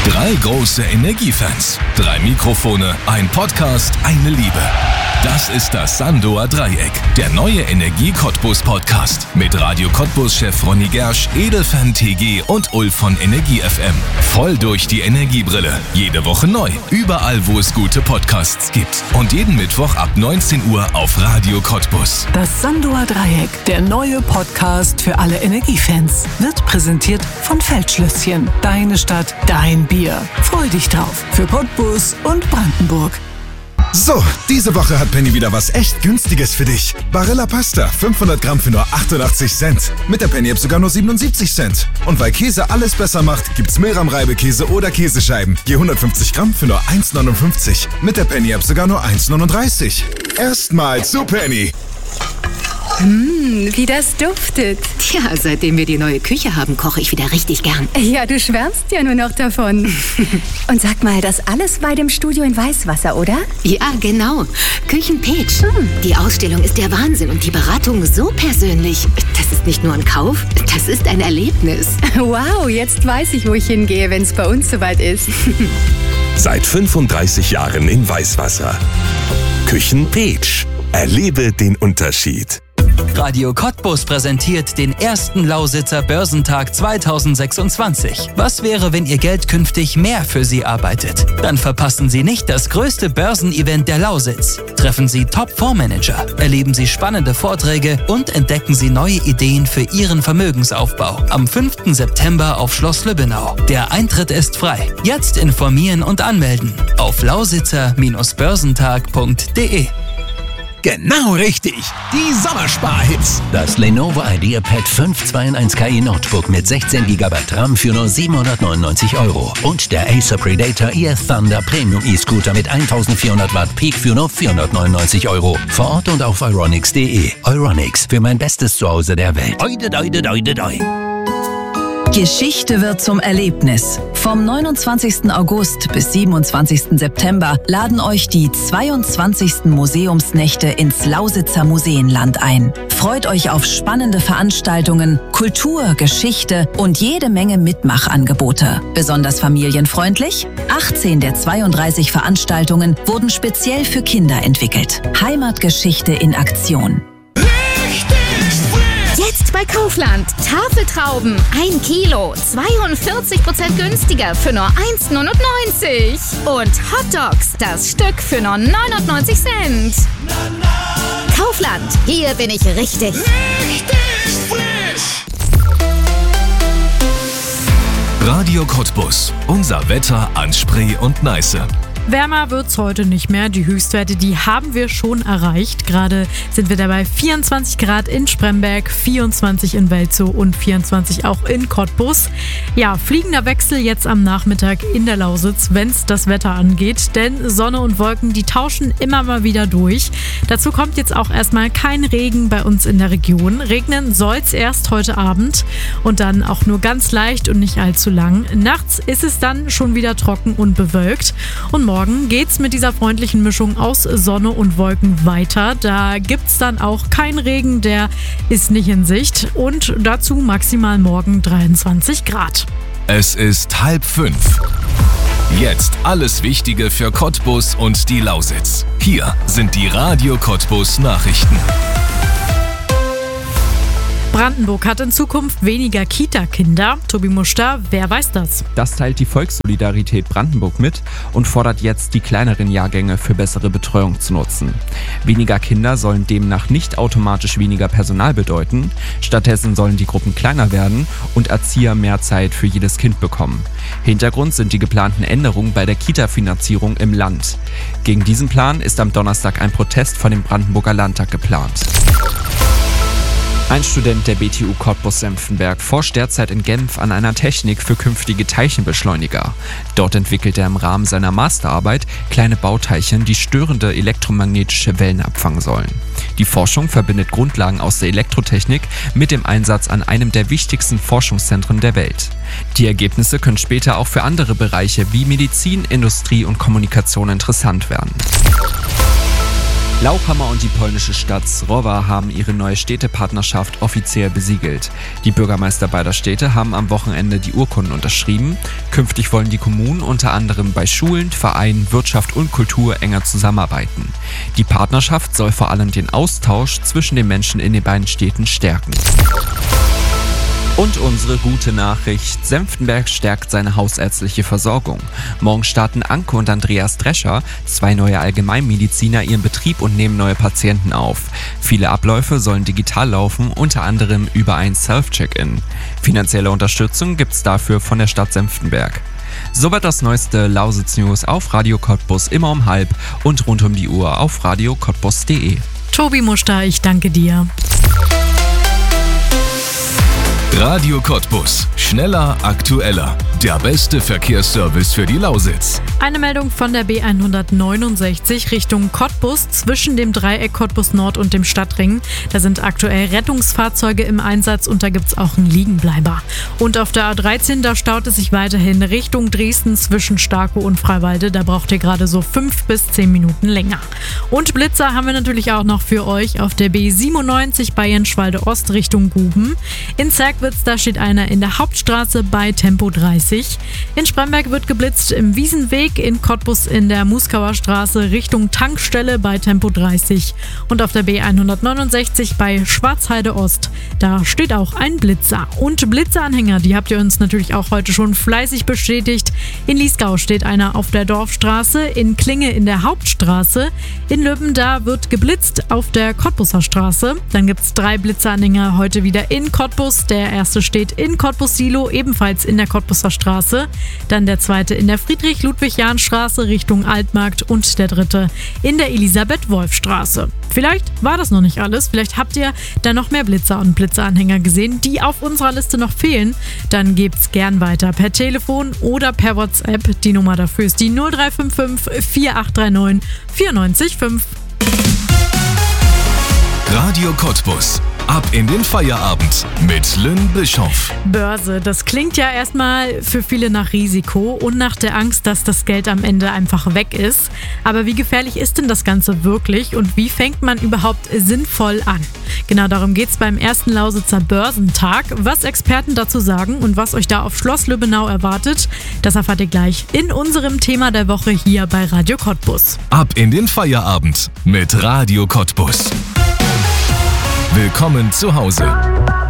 3 große Energiefans, 3 Mikrofone, ein Podcast, eine Liebe. Das ist das Sandoer Dreieck, der neue Energie-Cottbus-Podcast mit Radio Cottbus-Chef Ronny Gersch, Edelfan TG und Ulf von Energie FM. Voll durch die Energiebrille. Jede Woche neu. Überall, wo es gute Podcasts gibt. Und jeden Mittwoch ab 19 Uhr auf Radio Cottbus. Das Sandoer Dreieck, der neue Podcast für alle Energiefans, wird präsentiert von Feldschlösschen. Deine Stadt, dein Bier. Freu dich drauf. Für Cottbus und Brandenburg. So, diese Woche hat Penny wieder was echt Günstiges für dich. Barilla Pasta, 500 Gramm für nur 88 Cent. Mit der Penny-App sogar nur 77 Cent. Und weil Käse alles besser macht, gibt's Milram-Reibekäse oder Käsescheiben. Je 150 Gramm für nur 1,59. Mit der Penny-App sogar nur 1,39. Erstmal zu Penny. Wie das duftet. Tja, seitdem wir die neue Küche haben, koche ich wieder richtig gern. Ja, du schwärmst ja nur noch davon. Und sag mal, das alles bei dem Studio in Weißwasser, oder? Ja, genau. Küchenpeach. Die Ausstellung ist der Wahnsinn und die Beratung so persönlich. Das ist nicht nur ein Kauf, das ist ein Erlebnis. Wow, jetzt weiß ich, wo ich hingehe, wenn es bei uns soweit ist. Seit 35 Jahren in Weißwasser. Küchenpeach. Erlebe den Unterschied. Radio Cottbus präsentiert den ersten Lausitzer Börsentag 2026. Was wäre, wenn Ihr Geld künftig mehr für Sie arbeitet? Dann verpassen Sie nicht das größte Börsenevent der Lausitz. Treffen Sie Top-Fondsmanager, erleben Sie spannende Vorträge und entdecken Sie neue Ideen für Ihren Vermögensaufbau. Am 5. September auf Schloss Lübbenau. Der Eintritt ist frei. Jetzt informieren und anmelden auf lausitzer-börsentag.de. Genau richtig, die Sommersparhits. Das Lenovo IdeaPad 5 2-in-1 KI Notebook mit 16 GB RAM für nur 799 € und der Acer Predator Air Thunder Premium E-Scooter mit 1400 Watt Peak für nur 499 €. Vor Ort und auf euronics.de. Euronics, für mein bestes Zuhause der Welt. Oide, oide, oide, oide. Geschichte wird zum Erlebnis. Vom 29. August bis 27. September laden euch die 22. Museumsnächte ins Lausitzer Museenland ein. Freut euch auf spannende Veranstaltungen, Kultur, Geschichte und jede Menge Mitmachangebote. Besonders familienfreundlich? 18 der 32 Veranstaltungen wurden speziell für Kinder entwickelt. Heimatgeschichte in Aktion. Jetzt bei Kaufland. Tafeltrauben 1 Kilo, 42% günstiger für nur 1,99. Und Hotdogs, das Stück für nur 99 Cent. Kaufland, hier bin ich richtig. Richtig frisch. Radio Cottbus. Unser Wetter an Spree und Neiße. Wärmer wird's heute nicht mehr. Die Höchstwerte, die haben wir schon erreicht. Gerade sind wir dabei 24 Grad in Spremberg, 24 in Welzow und 24 auch in Cottbus. Ja, fliegender Wechsel jetzt am Nachmittag in der Lausitz, wenn's das Wetter angeht. Denn Sonne und Wolken, die tauschen immer mal wieder durch. Dazu kommt jetzt auch erstmal kein Regen bei uns in der Region. Regnen soll's erst heute Abend und dann auch nur ganz leicht und nicht allzu lang. Nachts ist es dann schon wieder trocken und bewölkt. Und morgen geht's mit dieser freundlichen Mischung aus Sonne und Wolken weiter. Da gibt's dann auch keinen Regen, der ist nicht in Sicht. Und dazu maximal morgen 23 Grad. Es ist 4:30. Jetzt alles Wichtige für Cottbus und die Lausitz. Hier sind die Radio Cottbus Nachrichten. Brandenburg hat in Zukunft weniger Kita-Kinder. Tobi Muster, wer weiß das? Das teilt die Volkssolidarität Brandenburg mit und fordert jetzt, die kleineren Jahrgänge für bessere Betreuung zu nutzen. Weniger Kinder sollen demnach nicht automatisch weniger Personal bedeuten. Stattdessen sollen die Gruppen kleiner werden und Erzieher mehr Zeit für jedes Kind bekommen. Hintergrund sind die geplanten Änderungen bei der Kita-Finanzierung im Land. Gegen diesen Plan ist am Donnerstag ein Protest vor dem Brandenburger Landtag geplant. Ein Student der BTU Cottbus-Senftenberg forscht derzeit in Genf an einer Technik für künftige Teilchenbeschleuniger. Dort entwickelt er im Rahmen seiner Masterarbeit kleine Bauteilchen, die störende elektromagnetische Wellen abfangen sollen. Die Forschung verbindet Grundlagen aus der Elektrotechnik mit dem Einsatz an einem der wichtigsten Forschungszentren der Welt. Die Ergebnisse können später auch für andere Bereiche wie Medizin, Industrie und Kommunikation interessant werden. Lauchhammer und die polnische Stadt Zrowa haben ihre neue Städtepartnerschaft offiziell besiegelt. Die Bürgermeister beider Städte haben am Wochenende die Urkunden unterschrieben. Künftig wollen die Kommunen unter anderem bei Schulen, Vereinen, Wirtschaft und Kultur enger zusammenarbeiten. Die Partnerschaft soll vor allem den Austausch zwischen den Menschen in den beiden Städten stärken. Und unsere gute Nachricht: Senftenberg stärkt seine hausärztliche Versorgung. Morgen starten Anke und Andreas Drescher, 2 neue Allgemeinmediziner, ihren Betrieb und nehmen neue Patienten auf. Viele Abläufe sollen digital laufen, unter anderem über ein Self-Check-In. Finanzielle Unterstützung gibt's dafür von der Stadt Senftenberg. Soweit das neueste Lausitz-News auf Radio Cottbus immer um 12:30 und rund um die Uhr auf radiocottbus.de. Tobi Muster, ich danke dir. Radio Cottbus. Schneller, aktueller. Der beste Verkehrsservice für die Lausitz. Eine Meldung von der B169 Richtung Cottbus zwischen dem Dreieck Cottbus Nord und dem Stadtring. Da sind aktuell Rettungsfahrzeuge im Einsatz und da gibt es auch einen Liegenbleiber. Und auf der A13, da staut es sich weiterhin Richtung Dresden zwischen Starkow und Freiwalde. Da braucht ihr gerade so 5 bis 10 Minuten länger. Und Blitzer haben wir natürlich auch noch für euch auf der B97 bei Jenschwalde Ost Richtung Guben. In Zerkwitz, da steht einer in der Hauptstraße bei Tempo 30. In Spremberg wird geblitzt im Wiesenweg, in Cottbus in der Muskauer Straße Richtung Tankstelle bei Tempo 30. Und auf der B169 bei Schwarzheide Ost, da steht auch ein Blitzer. Und Blitzeranhänger, die habt ihr uns natürlich auch heute schon fleißig bestätigt. In Liesgau steht einer auf der Dorfstraße, in Klinge in der Hauptstraße. In Löben, da wird geblitzt auf der Cottbuser Straße. Dann gibt es 3 Blitzeranhänger heute wieder in Cottbus. Der erste steht in Cottbus-Silo, ebenfalls in der Cottbuser Straße. Dann der zweite in der Friedrich-Ludwig-Jahn-Straße Richtung Altmarkt und der dritte in der Elisabeth-Wolf-Straße. Vielleicht war das noch nicht alles. Vielleicht habt ihr da noch mehr Blitzer und Blitzeranhänger gesehen, die auf unserer Liste noch fehlen. Dann gebt's gern weiter per Telefon oder per WhatsApp. Die Nummer dafür ist die 0355 4839 945. Radio Cottbus. Ab in den Feierabend mit Lynn Bischoff. Börse, das klingt ja erstmal für viele nach Risiko und nach der Angst, dass das Geld am Ende einfach weg ist. Aber wie gefährlich ist denn das Ganze wirklich und wie fängt man überhaupt sinnvoll an? Genau darum geht's beim ersten Lausitzer Börsentag. Was Experten dazu sagen und was euch da auf Schloss Lübbenau erwartet, das erfahrt ihr gleich in unserem Thema der Woche hier bei Radio Cottbus. Ab in den Feierabend mit Radio Cottbus. Willkommen zu Hause.